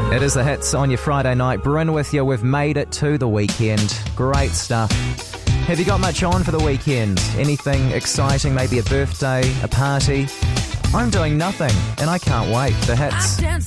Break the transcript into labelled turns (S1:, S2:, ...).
S1: It is the hits on your Friday night. Bryn with you. We've made it to the weekend. Great stuff. Have you got much on for the weekend? Anything exciting? Maybe a birthday, a party? I'm doing nothing, and I can't wait. The hits.